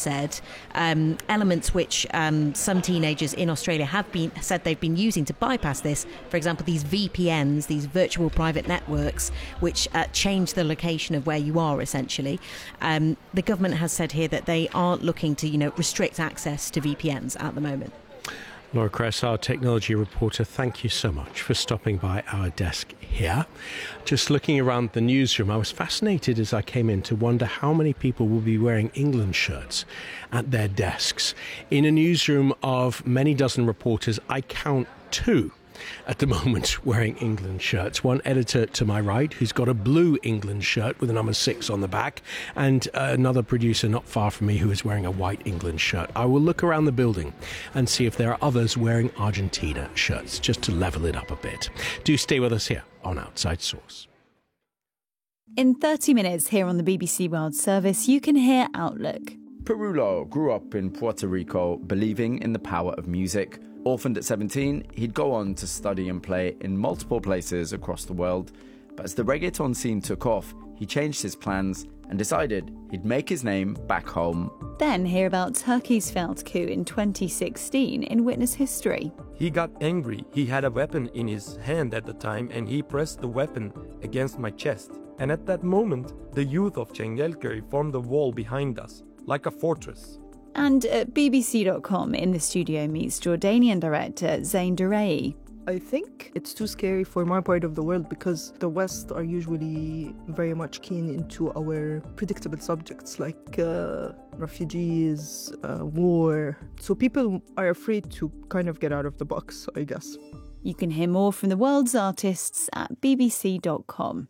said elements which some teenagers in Australia have said they've been using to bypass this. For example, these VPNs, these virtual private networks, which change the location of where you are, essentially. The government has said here that they aren't looking to, restrict access to VPNs at the moment. Laura Kress, our technology reporter, thank you so much for stopping by our desk here. Just looking around the newsroom, I was fascinated as I came in to wonder how many people will be wearing England shirts at their desks. In a newsroom of many dozen reporters, I count 2 at the moment wearing England shirts. One editor to my right who's got a blue England shirt with a number 6 on the back, and another producer not far from me who is wearing a white England shirt. I will look around the building and see if there are others wearing Argentina shirts, just to level it up a bit. Do stay with us here on Outside Source. In 30 minutes here on the BBC World Service, you can hear Outlook. Perulo grew up in Puerto Rico, believing in the power of music. Orphaned at 17, he'd go on to study and play in multiple places across the world. But as the reggaeton scene took off, he changed his plans and decided he'd make his name back home. Then hear about Turkey's failed coup in 2016 in Witness History. He got angry. He had a weapon in his hand at the time, and he pressed the weapon against my chest. And at that moment, the youth of Çengelköy formed a wall behind us, like a fortress. And at BBC.com, in the studio meets Jordanian director Zain Durei. I think it's too scary for my part of the world because the West are usually very much keen into our predictable subjects like refugees, war. So people are afraid to kind of get out of the box, I guess. You can hear more from the world's artists at BBC.com.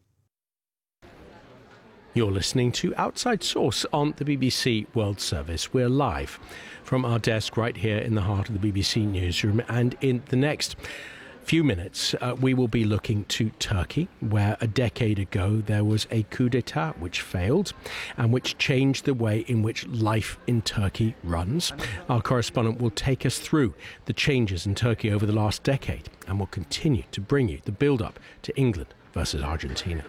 You're listening to Outside Source on the BBC World Service. We're live from our desk right here in the heart of the BBC newsroom, and in the next few minutes we will be looking to Turkey, where a decade ago there was a coup d'etat which failed and which changed the way in which life in Turkey runs. Our correspondent will take us through the changes in Turkey over the last decade and will continue to bring you the build-up to England versus Argentina.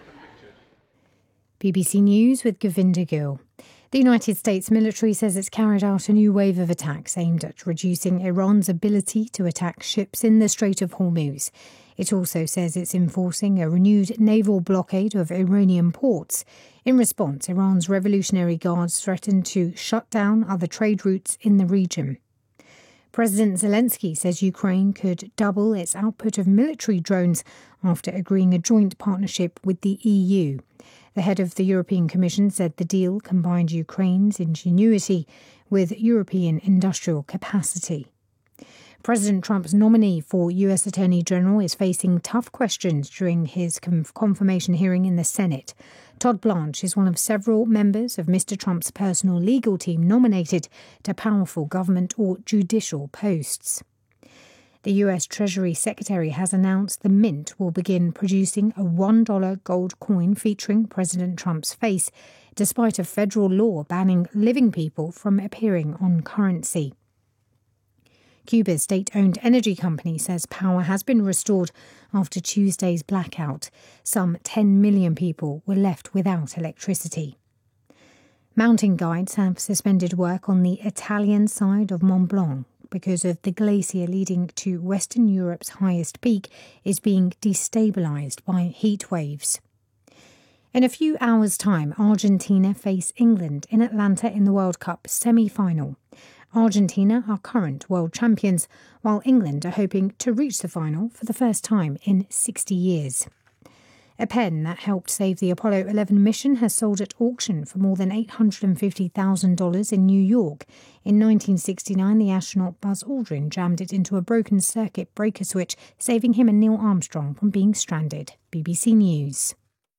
BBC News with Govinda Gill. The United States military says it's carried out a new wave of attacks aimed at reducing Iran's ability to attack ships in the Strait of Hormuz. It also says it's enforcing a renewed naval blockade of Iranian ports. In response, Iran's Revolutionary Guards threatened to shut down other trade routes in the region. President Zelensky says Ukraine could double its output of military drones after agreeing a joint partnership with the EU. The head of the European Commission said the deal combined Ukraine's ingenuity with European industrial capacity. President Trump's nominee for US Attorney General is facing tough questions during his confirmation hearing in the Senate. Todd Blanche is one of several members of Mr. Trump's personal legal team nominated to powerful government or judicial posts. The US Treasury Secretary has announced the Mint will begin producing a $1 gold coin featuring President Trump's face, despite a federal law banning living people from appearing on currency. Cuba's state-owned energy company says power has been restored after Tuesday's blackout. Some 10 million people were left without electricity. Mountain guides have suspended work on the Italian side of Mont Blanc because of the glacier leading to Western Europe's highest peak is being destabilised by heat waves. In a few hours' time, Argentina face England in Atlanta in the World Cup semi-final. Argentina are current world champions, while England are hoping to reach the final for the first time in 60 years. A pen that helped save the Apollo 11 mission has sold at auction for more than $850,000 in New York. In 1969, the astronaut Buzz Aldrin jammed it into a broken circuit breaker switch, saving him and Neil Armstrong from being stranded. BBC News.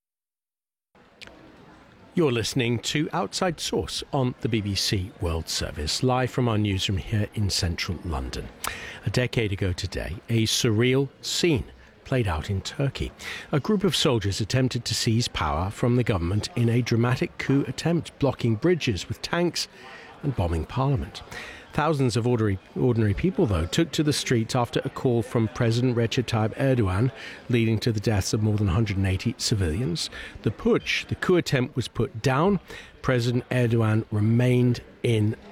You're listening to Outside Source on the BBC World Service, live from our newsroom here in central London. A decade ago today, a surreal scene played out in Turkey. A group of soldiers attempted to seize power from the government in a dramatic coup attempt, blocking bridges with tanks and bombing parliament. Thousands of ordinary people, though, took to the streets after a call from President Recep Tayyip Erdogan, leading to the deaths of more than 180 civilians. The coup attempt was put down. President Erdogan remained in